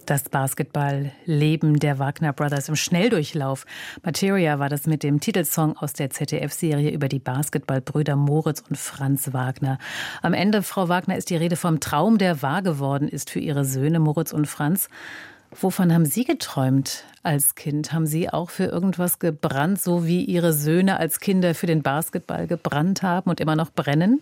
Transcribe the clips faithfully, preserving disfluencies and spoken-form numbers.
Das Basketball-Leben der Wagner Brothers im Schnelldurchlauf. Materia war das mit dem Titelsong aus der Z D F-Serie über die Basketballbrüder Moritz und Franz Wagner. Am Ende, Frau Wagner, ist die Rede vom Traum, der wahr geworden ist für Ihre Söhne Moritz und Franz. Wovon haben Sie geträumt als Kind? Haben Sie auch für irgendwas gebrannt, so wie Ihre Söhne als Kinder für den Basketball gebrannt haben und immer noch brennen?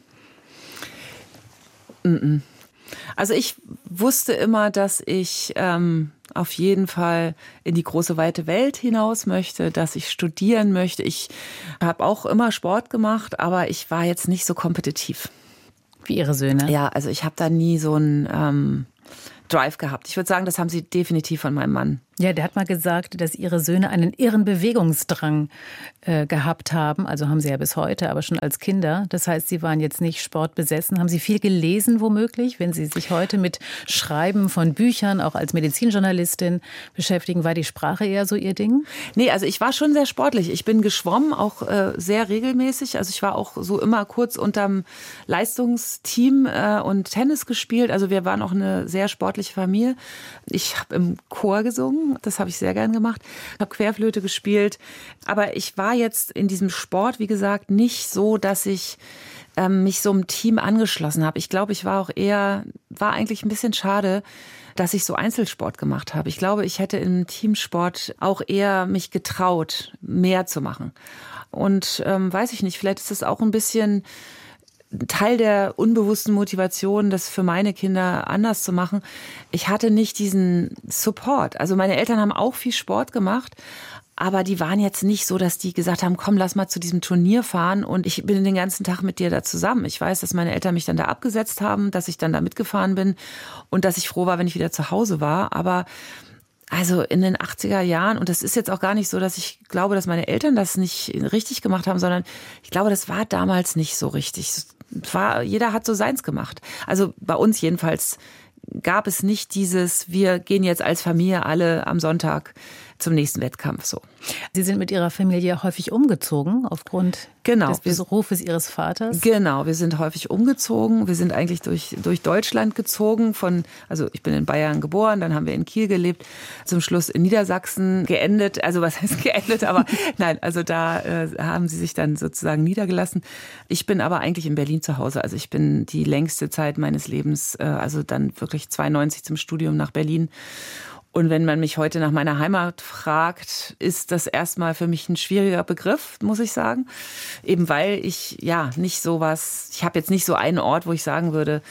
Mm-mm. Also ich wusste immer, dass ich ähm, auf jeden Fall in die große, weite Welt hinaus möchte, dass ich studieren möchte. Ich habe auch immer Sport gemacht, aber ich war jetzt nicht so kompetitiv. Wie Ihre Söhne? Ja, also ich habe da nie so einen ähm, Drive gehabt. Ich würde sagen, das haben sie definitiv von meinem Mann. Ja, der hat mal gesagt, dass Ihre Söhne einen irren Bewegungsdrang äh, gehabt haben. Also haben sie ja bis heute, aber schon als Kinder. Das heißt, Sie waren jetzt nicht sportbesessen. Haben Sie viel gelesen womöglich, wenn Sie sich heute mit Schreiben von Büchern, auch als Medizinjournalistin beschäftigen? War die Sprache eher so Ihr Ding? Nee, also ich war schon sehr sportlich. Ich bin geschwommen, auch äh, sehr regelmäßig. Also ich war auch so immer kurz unterm Leistungsteam äh, und Tennis gespielt. Also wir waren auch eine sehr sportliche Familie. Ich habe im Chor gesungen. Das habe ich sehr gern gemacht. Ich habe Querflöte gespielt. Aber ich war jetzt in diesem Sport, wie gesagt, nicht so, dass ich ähm, mich so einem Team angeschlossen habe. Ich glaube, ich war auch eher, war eigentlich ein bisschen schade, dass ich so Einzelsport gemacht habe. Ich glaube, ich hätte im Teamsport auch eher mich getraut, mehr zu machen. Und ähm, weiß ich nicht, vielleicht ist es auch ein bisschen Teil der unbewussten Motivation, das für meine Kinder anders zu machen. Ich hatte nicht diesen Support. Also meine Eltern haben auch viel Sport gemacht, aber die waren jetzt nicht so, dass die gesagt haben, komm, lass mal zu diesem Turnier fahren und ich bin den ganzen Tag mit dir da zusammen. Ich weiß, dass meine Eltern mich dann da abgesetzt haben, dass ich dann da mitgefahren bin und dass ich froh war, wenn ich wieder zu Hause war. Aber also in den achtziger Jahren, und das ist jetzt auch gar nicht so, dass ich glaube, dass meine Eltern das nicht richtig gemacht haben, sondern ich glaube, das war damals nicht so richtig. War, jeder hat so seins gemacht. Also bei uns jedenfalls gab es nicht dieses, wir gehen jetzt als Familie alle am Sonntag zum nächsten Wettkampf so. Sie sind mit Ihrer Familie häufig umgezogen aufgrund genau. des Berufes Ihres Vaters? Genau, wir sind häufig umgezogen. Wir sind eigentlich durch, durch Deutschland gezogen. Von, also ich bin in Bayern geboren, dann haben wir in Kiel gelebt, zum Schluss in Niedersachsen geendet. Also was heißt geendet? Aber nein, also da äh, haben sie sich dann sozusagen niedergelassen. Ich bin aber eigentlich in Berlin zu Hause. Also ich bin die längste Zeit meines Lebens, äh, also dann wirklich zweiundneunzig zum Studium nach Berlin. Und wenn man mich heute nach meiner Heimat fragt, ist das erstmal für mich ein schwieriger Begriff, muss ich sagen. Eben weil ich ja nicht so was, ich habe jetzt nicht so einen Ort, wo ich sagen würde,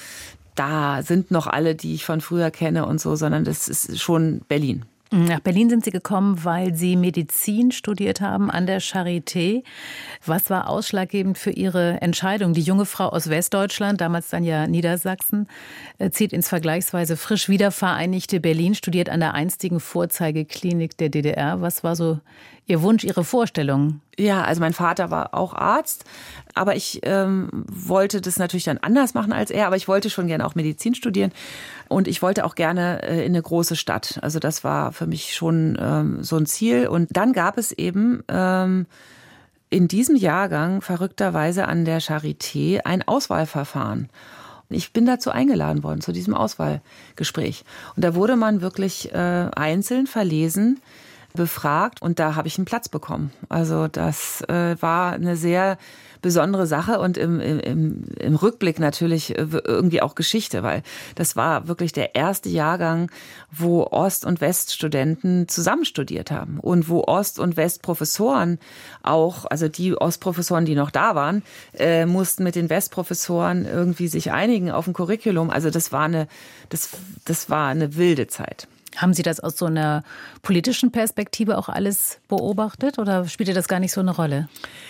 da sind noch alle, die ich von früher kenne und so, sondern das ist schon Berlin. Nach Berlin sind Sie gekommen, weil Sie Medizin studiert haben an der Charité. Was war ausschlaggebend für Ihre Entscheidung? Die junge Frau aus Westdeutschland, damals dann ja Niedersachsen, zieht ins vergleichsweise frisch wiedervereinigte Berlin, studiert an der einstigen Vorzeigeklinik der D D R. Was war so Ihr Wunsch, Ihre Vorstellung? Ja, also mein Vater war auch Arzt, aber ich ähm, wollte das natürlich dann anders machen als er, aber ich wollte schon gerne auch Medizin studieren und ich wollte auch gerne äh, in eine große Stadt. Also das war für mich schon ähm, so ein Ziel. Und dann gab es eben ähm, in diesem Jahrgang verrückterweise an der Charité ein Auswahlverfahren. Ich bin dazu eingeladen worden, zu diesem Auswahlgespräch. Und da wurde man wirklich äh, einzeln verlesen, befragt und da habe ich einen Platz bekommen. Also das äh, war eine sehr besondere Sache und im, im, im Rückblick natürlich irgendwie auch Geschichte, weil das war wirklich der erste Jahrgang, wo Ost- und Weststudenten zusammen studiert haben und wo Ost- und Westprofessoren auch, also die Ostprofessoren, die noch da waren, äh, mussten mit den Westprofessoren irgendwie sich einigen auf ein Curriculum. Also das war eine, das, das war eine wilde Zeit. Haben Sie das aus so einer politischen Perspektive auch alles beobachtet oder spielte das gar nicht so eine Rolle?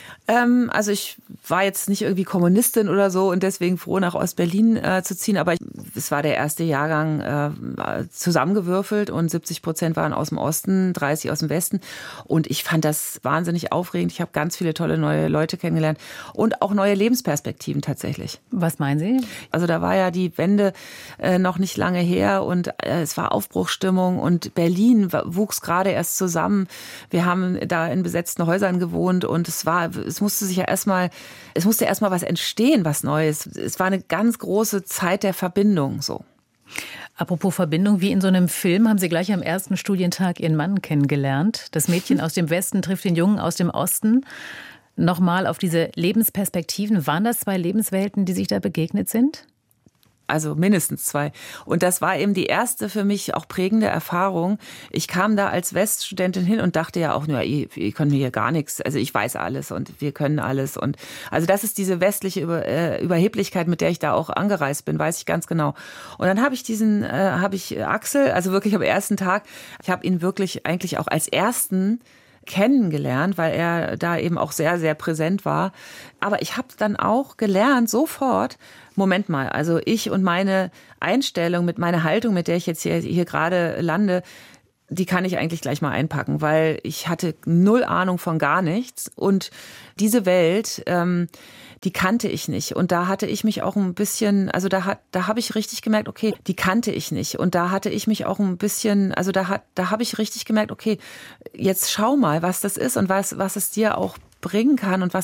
Ähm, also ich war jetzt nicht irgendwie Kommunistin oder so und deswegen froh, nach Ostberlin äh, zu ziehen. Aber ich, es war der erste Jahrgang äh, zusammengewürfelt und siebzig Prozent waren aus dem Osten, dreißig aus dem Westen. Und ich fand das wahnsinnig aufregend. Ich habe ganz viele tolle neue Leute kennengelernt und auch neue Lebensperspektiven tatsächlich. Was meinen Sie? Also da war ja die Wende äh, noch nicht lange her und äh, es war Aufbruchsstimmung und Berlin wuchs gerade erst zusammen. Wir haben da in besetzten Häusern gewohnt und es war, es musste sich ja erstmal, es musste erstmal was entstehen, was Neues. Es war eine ganz große Zeit der Verbindung, so. Apropos Verbindung, wie in so einem Film haben Sie gleich am ersten Studientag Ihren Mann kennengelernt. Das Mädchen aus dem Westen trifft den Jungen aus dem Osten. Nochmal auf diese Lebensperspektiven. Waren das zwei Lebenswelten, die sich da begegnet sind? Also mindestens zwei. Und das war eben die erste für mich auch prägende Erfahrung. Ich kam da als Weststudentin hin und dachte ja auch, nur, ihr, ihr könnt mir hier gar nichts. Also ich weiß alles und wir können alles. Und also das ist diese westliche Über, äh, Überheblichkeit, mit der ich da auch angereist bin, weiß ich ganz genau. Und dann habe ich diesen, äh, habe ich Axel, also wirklich am ersten Tag, ich habe ihn wirklich eigentlich auch als ersten kennengelernt, weil er da eben auch sehr, sehr präsent war. Aber ich habe dann auch gelernt, sofort, Moment mal, also ich und meine Einstellung, mit meiner Haltung, mit der ich jetzt hier, hier gerade lande, die kann ich eigentlich gleich mal einpacken, weil ich hatte null Ahnung von gar nichts. Und diese Welt, ähm, die kannte ich nicht. Und da hatte ich mich auch ein bisschen, also da hat, da habe ich richtig gemerkt, okay, die kannte ich nicht. Und da hatte ich mich auch ein bisschen, also da hat, da habe ich richtig gemerkt, okay, jetzt schau mal, was das ist und was, was es dir auch bringen kann und was